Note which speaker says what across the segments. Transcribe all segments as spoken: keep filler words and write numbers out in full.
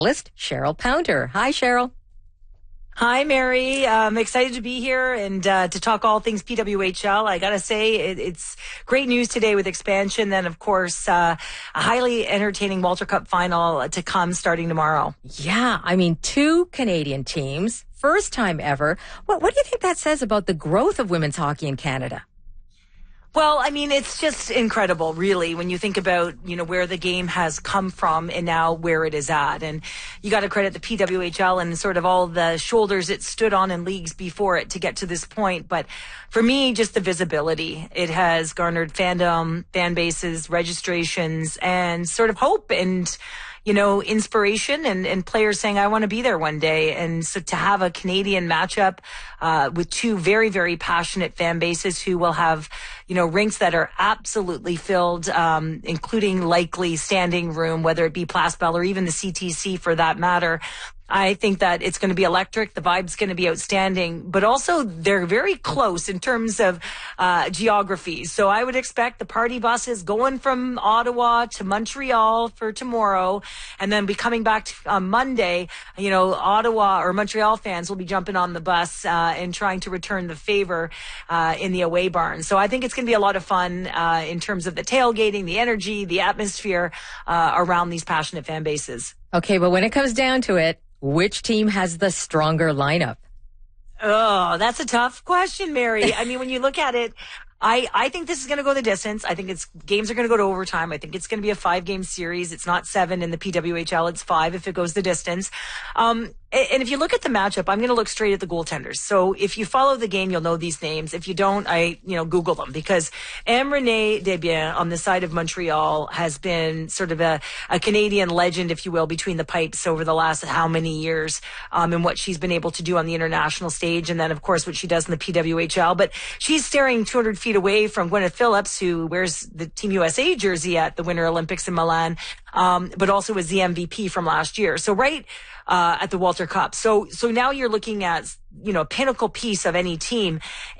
Speaker 1: List Cheryl Pounder. Hi, Cheryl.
Speaker 2: Hi, Mary. I'm excited to be here and uh, to talk all things P W H L. I got to say, it, it's great news today with expansion. Then, of course, uh, a highly entertaining Walter Cup final to come starting tomorrow.
Speaker 1: Yeah, I mean, two Canadian teams, first time ever. What, what do you think that says about the growth of women's hockey in Canada?
Speaker 2: Well, I mean, it's just incredible, really, when you think about, you know, where the game has come from and now where it is at. And you got to credit the P W H L and sort of all the shoulders it stood on in leagues before it to get to this point. But for me, just the visibility. It has garnered fandom, fan bases, registrations, and sort of hope and, you know, inspiration and, and players saying, I want to be there one day. And so to have a Canadian matchup uh, with two very, very passionate fan bases who will have, you know, rinks that are absolutely filled, um, including likely standing room, whether it be Place Bell or even the C T C for that matter. I think that it's going to be electric. The vibe's going to be outstanding, but also they're very close in terms of uh, geography. So I would expect the party buses going from Ottawa to Montreal for tomorrow, and then be coming back to, on Monday. You know, Ottawa or Montreal fans will be jumping on the bus uh, and trying to return the favor uh, in the away barn. So I think it's going to be a lot of fun uh, in terms of the tailgating, the energy, the atmosphere uh, around these passionate fan bases.
Speaker 1: Okay, but when it comes down to it, which team has the stronger lineup?
Speaker 2: Oh, that's a tough question, Mary. I mean, when you look at it, I, I think this is going to go the distance. I think it's games are going to go to overtime. I think it's going to be a five game series. It's not seven in the P W H L. It's five if it goes the distance. Um, and if you look at the matchup, I'm going to look straight at the goaltenders. So if you follow the game, you'll know these names. If you don't, I, you know, Google them, because M. Renee Desbiens on the side of Montreal has been sort of a, a Canadian legend, if you will, between the pipes over the last how many years, um, and what she's been able to do on the international stage. And then, of course, what she does in the P W H L. But she's staring two hundred feet away from Gwyneth Phillips, who wears the Team U S A jersey at the Winter Olympics in Milan, um, but also was the M V P from last year. So right uh, at the Walter Cup. So so now you're looking at, you know, a pinnacle piece of any team,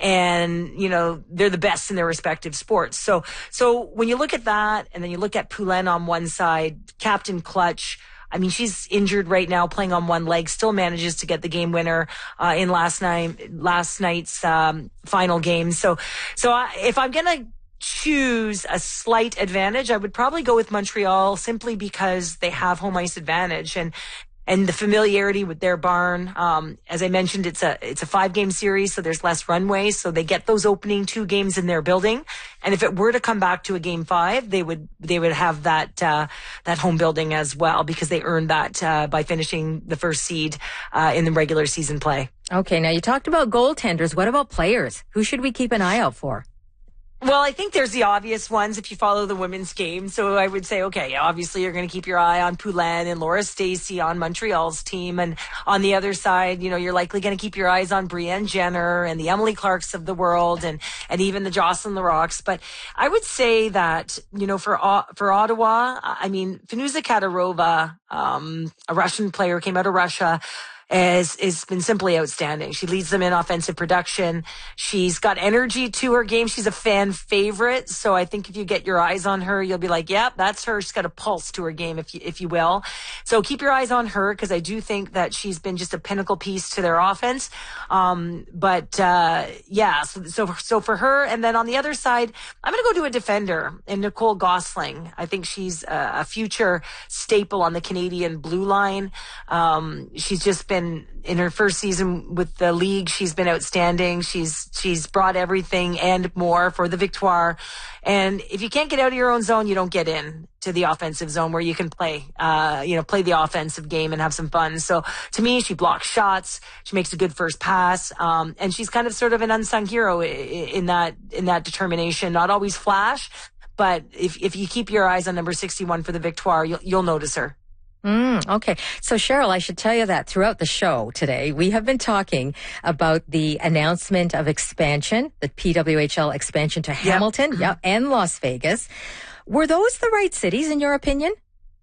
Speaker 2: and, you know, they're the best in their respective sports. So so when you look at that, and then you look at Poulin on one side, Captain Clutch, I mean, she's injured right now, playing on one leg, still manages to get the game winner uh, in last night, last night's um, final game. So, so I, if I'm going to choose a slight advantage, I would probably go with Montreal, simply because they have home ice advantage and and the familiarity with their barn. Um, as I mentioned, it's a it's a five game series, so there's less runway, so they get those opening two games in their building. And if it were to come back to a game five, they would they would have that uh, that home building as well, because they earned that uh, by finishing the first seed uh, in the regular season play.
Speaker 1: Okay, now you talked about goaltenders. What about players? Who should we keep an eye out for?
Speaker 2: Well, I think there's the obvious ones if you follow the women's game. So I would say, okay, obviously you're going to keep your eye on Poulin and Laura Stacey on Montreal's team. And on the other side, you know, you're likely going to keep your eyes on Brienne Jenner and the Emily Clarks of the world, and, and even the Jocelyn Larocques. But I would say that, you know, for, for Ottawa, I mean, Fenuza Kadyrova, um, a Russian player, came out of Russia, Has, has been simply outstanding. She leads them in offensive production. She's got energy to her game. She's a fan favorite. So I think if you get your eyes on her, you'll be like, yep, that's her. She's got a pulse to her game, if you, if you will. So keep your eyes on her, because I do think that she's been just a pinnacle piece to their offense. Um, but, uh, yeah, so, so, so for her. And then on the other side, I'm going to go to a defender in Nicole Gosling. I think she's a, a future staple on the Canadian blue line. Um, she's just been, in her first season with the league, she's been outstanding. She's she's brought everything and more for the Victoire. And if you can't get out of your own zone, you don't get in to the offensive zone where you can play, uh, you know, play the offensive game and have some fun. So to me, she blocks shots. She makes a good first pass. Um, and she's kind of sort of an unsung hero in that, in that determination. Not always flash, but if, if you keep your eyes on number sixty-one for the Victoire, you'll, you'll notice her.
Speaker 1: Mm, okay. So, Cheryl, I should tell you that throughout the show today, we have been talking about the announcement of expansion, the P W H L expansion to Hamilton, yep. Yep, and Las Vegas. Were those the right cities, in your opinion?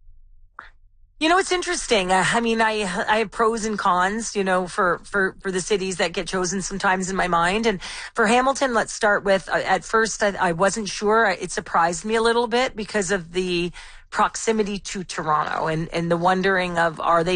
Speaker 2: You know, it's interesting. Uh, I mean, I I have pros and cons, you know, for, for, for the cities that get chosen sometimes in my mind. And for Hamilton, let's start with, uh, at first, I, I wasn't sure. It surprised me a little bit because of the proximity to Toronto and, and the wondering of, are they